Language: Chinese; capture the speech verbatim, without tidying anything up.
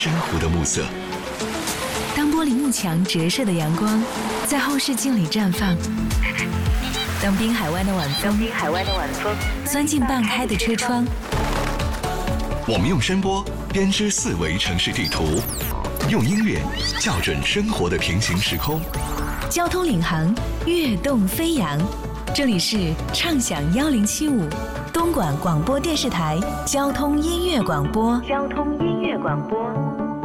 珊瑚的暮色。 当玻璃幕墙折射的阳光在后视镜里绽放，当滨海湾的晚风，滨海湾的晚风钻进半开的车窗， 我们用声波编织四维城市地图，用音乐校准生活的平行时空。 交通领航，跃动飞扬。这里是畅享幺零七五东莞广播电视台交通音乐广播。交通音乐广播。